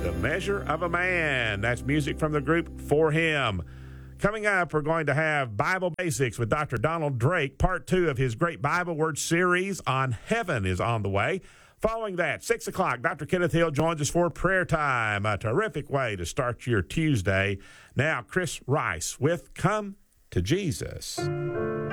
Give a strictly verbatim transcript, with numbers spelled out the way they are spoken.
The Measure of a Man. That's music from the group For Him. Coming up, we're going to have Bible Basics with Doctor Donald Drake. Part two of his great Bible Word series on heaven is on the way. Following that, six o'clock, Doctor Kenneth Hill joins us for prayer time. A terrific way to start your Tuesday. Now, Chris Rice with Come to Jesus.